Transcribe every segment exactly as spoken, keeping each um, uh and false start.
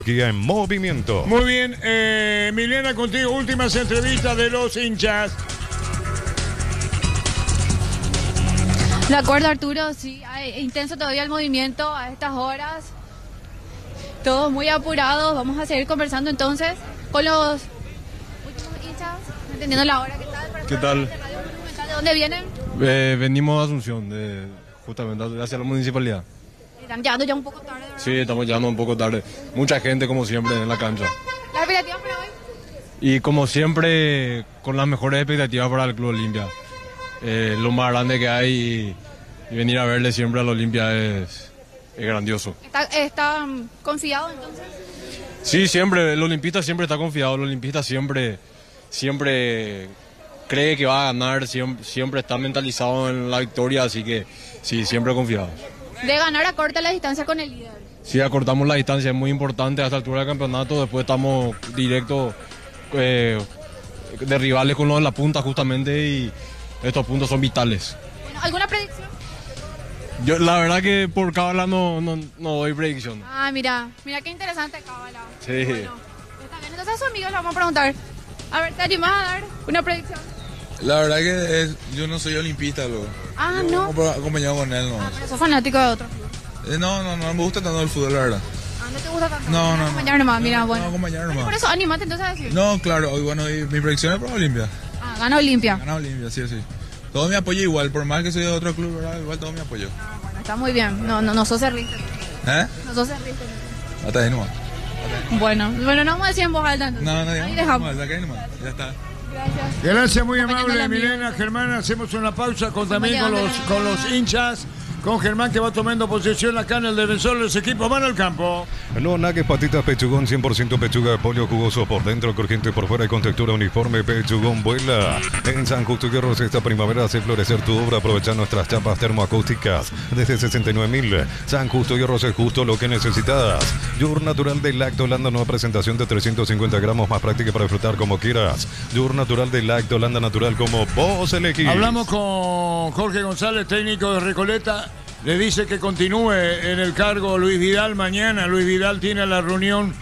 En movimiento. Muy bien, eh, Milena, contigo, últimas entrevistas de los hinchas. De acuerdo, Arturo, sí, hay, intenso todavía el movimiento a estas horas. Todos muy apurados, vamos a seguir conversando entonces con los últimos hinchas, entendiendo la hora. ¿Qué tal? ¿Qué tal? ¿De dónde vienen? Eh, venimos de Asunción, de, justamente hacia la municipalidad. Están llegando ya un poco tarde, ¿verdad? Sí, estamos llegando un poco tarde. Mucha gente, como siempre, en la cancha. ¿La expectativa para hoy? Y como siempre, con las mejores expectativas para el Club Olimpia. Eh, lo más grande que hay y, y venir a verle siempre al Olimpia es, es grandioso. ¿Está, está um, confiado entonces? Sí, siempre, el olimpista siempre está confiado, el olimpista siempre, siempre cree que va a ganar, siempre, siempre está mentalizado en la victoria, así que sí, siempre confiado. De ganar acorta la distancia con el líder. Sí, acortamos la distancia, es muy importante a esta altura del campeonato, después estamos directos eh, de rivales con los de la punta justamente y estos puntos son vitales. Bueno, ¿alguna predicción? Yo la verdad que por Cábala no, no, no doy predicción. Ah, mira, mira qué interesante Cábala. Sí. Bueno, está bien, entonces a su amigo le vamos a preguntar. A ver, ¿te animás a dar una predicción? La verdad que es, yo no soy olimpista, luego. Ah, yo no. Como acompañado con él, no. Ah, pero sos fanático de otro club. Eh, no, no, no me gusta tanto el fútbol, la verdad. Ah, ¿no te gusta tanto? No, Mira, no. acompañar nomás, no, mira, no, bueno. No, acompañar nomás. Por eso, animate entonces a decir. No, claro, hoy bueno, y mi predicción es para Olimpia. Ah, gana Olimpia. Gana Olimpia, sí, sí. Todo mi apoyo igual, por más que soy de otro club, ¿verdad? Igual todo mi apoyo. Ah, bueno, está muy bien. No, no, no sos cerrista. ¿Eh? No sos cerrista. Hasta ahí nomás. Bueno, bueno, no vamos a decir en voz alta entonces. No, no, Ahí digamos. dejamos. Hasta ahí nomás, ya está. Gracias. Gracias, muy Acompañando amable, a la Milena. amiga. Germán, hacemos una pausa con, también con Acompañando los, a la con los hinchas. Con Germán que va tomando posesión acá en el defensor de los equipos. Van al campo. Los Nuggets patitas pechugón, cien por ciento pechuga de pollo jugoso por dentro, crujiente por fuera y con textura uniforme. Pechugón vuela. En San Justo y Hierros esta primavera hace florecer tu obra. Aprovecha nuestras chapas termoacústicas desde sesenta y nueve mil. San Justo y Hierros es justo lo que necesitas. Yur Natural de Lacto Holanda, nueva presentación de trescientos cincuenta gramos, más práctica para disfrutar como quieras. Yur Natural de Lacto Holanda, natural como vos elegís. Hablamos con Jorge González, técnico de Recoleta. Le dice que continúe en el cargo Luis Vidal mañana. Luis Vidal tiene la reunión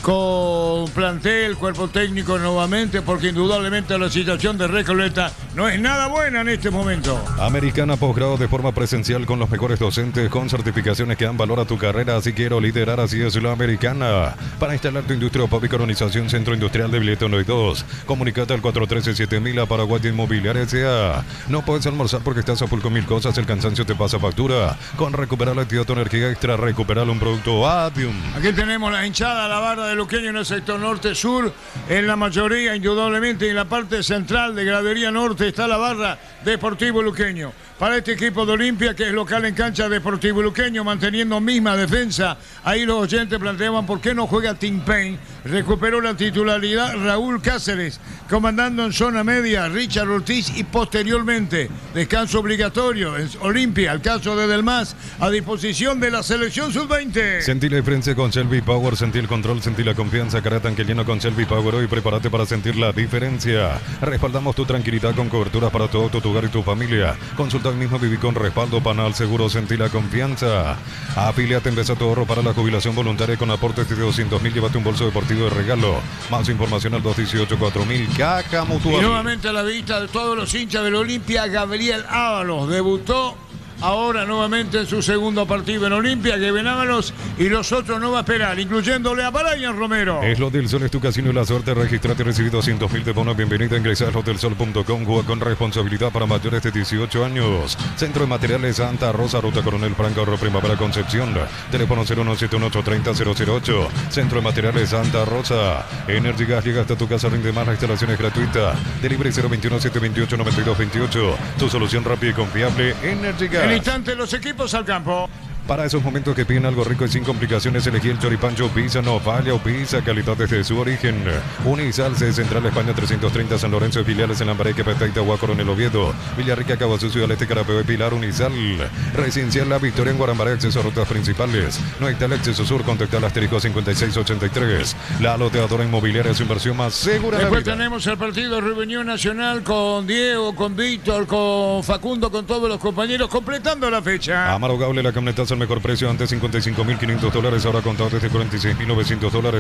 con plantel, cuerpo técnico nuevamente, porque indudablemente la situación de Recoleta no es nada buena en este momento. Americana posgrado de forma presencial con los mejores docentes, con certificaciones que dan valor a tu carrera. Si quiero liderar, así es la Americana. Para instalar tu industria o colonización, Centro Industrial de Billete uno y dos. Comunicate al cuatro uno tres siete mil a Paraguay Inmobiliaria S A. No puedes almorzar porque estás a full con mil cosas, el cansancio te pasa factura. Con Recuperar la actividad tu energía extra, recuperar un producto Adium. Aquí tenemos la hinchada, la barra de Luqueño en el sector norte-sur, en la mayoría, indudablemente, en la parte central de Gradería Norte está la barra Deportivo Luqueño. Para este equipo de Olimpia, que es local en cancha Deportivo Luqueño, manteniendo misma defensa, ahí los oyentes planteaban por qué no juega Tim Payne. Recuperó la titularidad Raúl Cáceres, comandando en zona media Richard Ortiz y posteriormente descanso obligatorio en Olimpia, al caso de Delmas, a disposición de la selección sub veinte. Sentí la diferencia con Shelby Power, sentí el control, sentí la confianza, careta lleno con Shelby Power hoy, prepárate para sentir la diferencia. Respaldamos tu tranquilidad con coberturas para tu auto, tu hogar y tu familia. Consulta hoy mismo, viví con respaldo Panal Seguro, sentí la confianza. Afíliate, empieza tu ahorro para la jubilación voluntaria con aportes de doscientos mil, llévate un bolso deportivo de regalo. Más información al dos uno ocho cuatro mil, Caja Mutual. Y nuevamente a la vista de todos los hinchas del Olimpia, Gabriel Ábalos debutó ahora nuevamente en su segundo partido en Olimpia, que ven Ábalos y los otros no va a esperar, incluyéndole a Brian Romero. Es Hotel Sol, es tu casino y la suerte. Registrate y recibí doscientos mil de bonos. Bienvenida a ingresar a hotel sol punto com. Juega con responsabilidad para mayores de dieciocho años. Centro de Materiales Santa Rosa, Ruta Coronel Franco, Ahorro Primavera Concepción. Teléfono cero uno siete uno ocho tres cero cero cero ocho. Centro de Materiales Santa Rosa. Energy Gas llega hasta tu casa, rinde más, la instalación es gratuita. Delivery cero dos uno siete dos ocho nueve dos dos ocho. Tu solución rápida y confiable, Energy Gas. En instante los equipos al campo. Para esos momentos que piden algo rico y sin complicaciones, elegí el choripancho Pizza, no falla o pizza, calidad desde su origen. Unisal, C Central España trescientos treinta, San Lorenzo y filiales en Lambareque, Petaita, Guaco, en el Oviedo, Villarrica, Cabo Ciudad Este, Carapeo y Pilar. Unisal, Residencial La Victoria en Guarambaré, acceso a rutas principales. No está el acceso sur, contacta al asterisco cincuenta y seis ochenta y tres. La loteadora inmobiliaria, su inversión más segura. Después tenemos el partido de Reunión Nacional con Diego, con Víctor, con Facundo, con todos los compañeros, completando la fecha. Amaro Gable, la camioneta San mejor precio antes cincuenta y cinco mil quinientos dólares, ahora contado desde cuarenta y seis mil novecientos dólares.